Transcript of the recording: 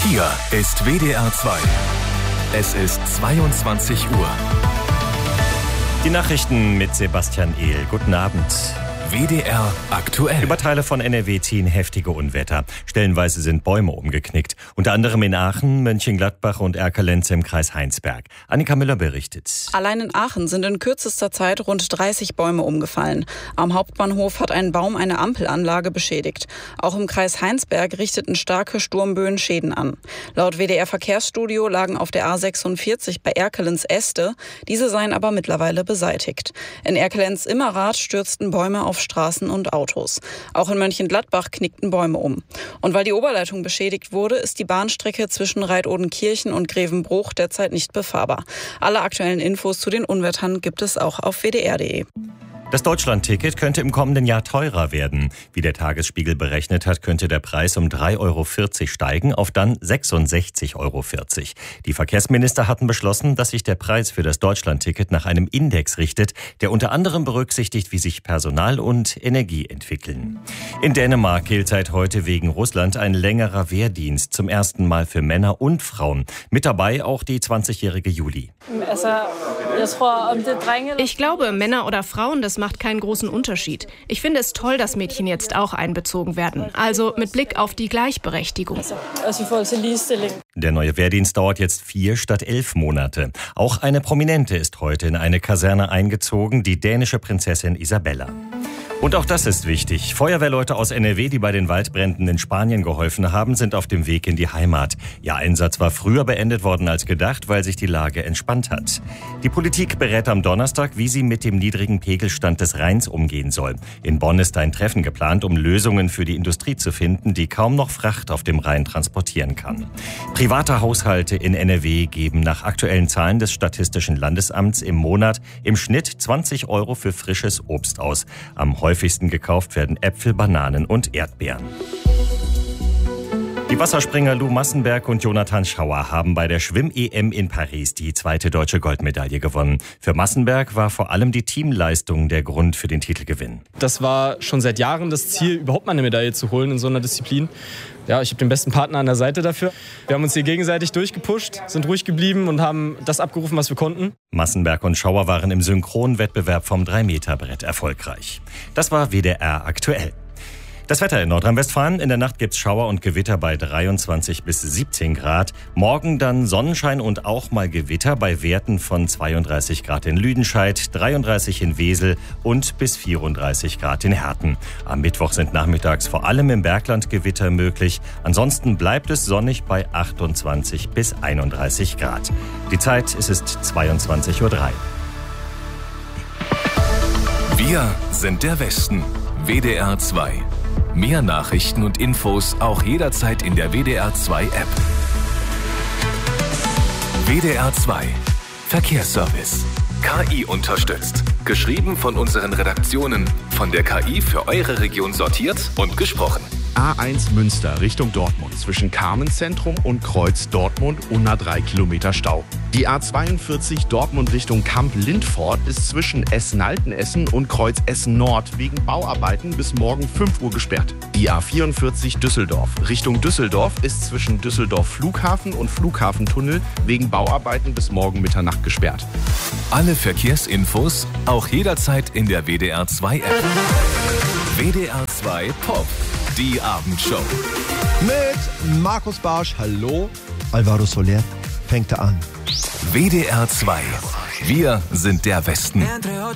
Hier ist WDR 2. Es ist 22 Uhr. Die Nachrichten mit Sebastian Ehl. Guten Abend. WDR aktuell. Über Teile von NRW ziehen heftige Unwetter. Stellenweise sind Bäume umgeknickt. Unter anderem in Aachen, Mönchengladbach und Erkelenz im Kreis Heinsberg. Annika Müller berichtet. Allein in Aachen sind in kürzester Zeit rund 30 Bäume umgefallen. Am Hauptbahnhof hat ein Baum eine Ampelanlage beschädigt. Auch im Kreis Heinsberg richteten starke Sturmböen Schäden an. Laut WDR Verkehrsstudio lagen auf der A46 bei Erkelenz Äste. Diese seien aber mittlerweile beseitigt. In Erkelenz-Immerath stürzten Bäume auf Straßen und Autos. Auch in Mönchengladbach knickten Bäume um. Und weil die Oberleitung beschädigt wurde, ist die Bahnstrecke zwischen Reitodenkirchen und Grevenbruch derzeit nicht befahrbar. Alle aktuellen Infos zu den Unwettern gibt es auch auf wdr.de. Das Deutschland-Ticket könnte im kommenden Jahr teurer werden. Wie der Tagesspiegel berechnet hat, könnte der Preis um 3,40 € steigen auf dann 66,40 €. Die Verkehrsminister hatten beschlossen, dass sich der Preis für das Deutschland-Ticket nach einem Index richtet, der unter anderem berücksichtigt, wie sich Personal und Energie entwickeln. In Dänemark gilt seit heute wegen Russland ein längerer Wehrdienst, zum ersten Mal für Männer und Frauen. Mit dabei auch die 20-jährige Juli. Ich glaube, Männer oder Frauen, das macht keinen großen Unterschied. Ich finde es toll, dass Mädchen jetzt auch einbezogen werden. Also mit Blick auf die Gleichberechtigung. Der neue Wehrdienst dauert jetzt 4 statt 11 Monate. Auch eine Prominente ist heute in eine Kaserne eingezogen, die dänische Prinzessin Isabella. Und auch das ist wichtig. Feuerwehrleute aus NRW, die bei den Waldbränden in Spanien geholfen haben, sind auf dem Weg in die Heimat. Ihr Einsatz war früher beendet worden als gedacht, weil sich die Lage entspannt hat. Die Politik berät am Donnerstag, wie sie mit dem niedrigen Pegelstand des Rheins umgehen soll. In Bonn ist ein Treffen geplant, um Lösungen für die Industrie zu finden, die kaum noch Fracht auf dem Rhein transportieren kann. Private Haushalte in NRW geben nach aktuellen Zahlen des Statistischen Landesamts im Monat im Schnitt 20 € für frisches Obst aus. Am häufigsten gekauft werden Äpfel, Bananen und Erdbeeren. Die Wasserspringer Lou Massenberg und Jonathan Schauer haben bei der Schwimm-EM in Paris die 2. deutsche Goldmedaille gewonnen. Für Massenberg war vor allem die Teamleistung der Grund für den Titelgewinn. Das war schon seit Jahren das Ziel, überhaupt mal eine Medaille zu holen in so einer Disziplin. Ja, ich habe den besten Partner an der Seite dafür. Wir haben uns hier gegenseitig durchgepusht, sind ruhig geblieben und haben das abgerufen, was wir konnten. Massenberg und Schauer waren im Synchronwettbewerb vom 3-Meter-Brett erfolgreich. Das war WDR aktuell. Das Wetter in Nordrhein-Westfalen. In der Nacht gibt's Schauer und Gewitter bei 23 bis 17 Grad. Morgen dann Sonnenschein und auch mal Gewitter bei Werten von 32 Grad in Lüdenscheid, 33 in Wesel und bis 34 Grad in Herten. Am Mittwoch sind nachmittags vor allem im Bergland Gewitter möglich. Ansonsten bleibt es sonnig bei 28 bis 31 Grad. Die Zeit ist 22:03 Uhr. Wir sind der Westen. WDR 2. Mehr Nachrichten und Infos auch jederzeit in der WDR 2 App. WDR 2. Verkehrsservice. KI unterstützt. Geschrieben von unseren Redaktionen. Von der KI für eure Region sortiert und gesprochen. A1 Münster Richtung Dortmund zwischen Carmenzentrum und Kreuz Dortmund unter 3 Kilometer Stau. Die A42 Dortmund Richtung Kamp-Lindfort ist zwischen Essen-Altenessen und Kreuz Essen-Nord wegen Bauarbeiten bis morgen 5 Uhr gesperrt. Die A44 Düsseldorf Richtung Düsseldorf ist zwischen Düsseldorf Flughafen und Flughafentunnel wegen Bauarbeiten bis morgen Mitternacht gesperrt. Alle Verkehrsinfos auch jederzeit in der WDR 2 App. WDR 2 Pop. Die Abendshow. Mit Markus Barsch, hallo. Alvaro Soler fängt an. WDR 2. Wir sind der Westen.